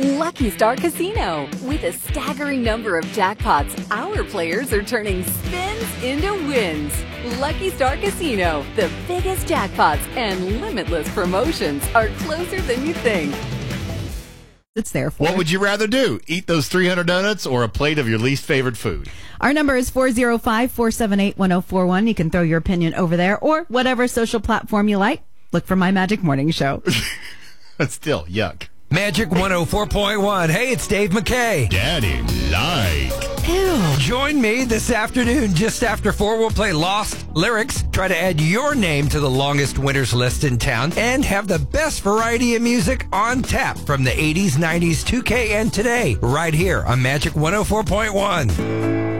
Lucky Star Casino. With a staggering number of jackpots, our players are turning spins into wins. Lucky Star Casino, the biggest jackpots and limitless promotions are closer than you think. It's there for What would you rather do? Eat those 300 donuts or a plate of your least favorite food? Our number is 405-478-1041. You can throw your opinion over there or whatever social platform you like. Look for My Magic Morning Show. That's still yuck. Magic 104.1. Hey, it's Dave McKay. Daddy like. Ew. Join me this afternoon just after 4. We'll play Lost Lyrics, try to add your name to the longest winners list in town, and have the best variety of music on tap from the 80s, 90s, 2K, and today, right here on Magic 104.1.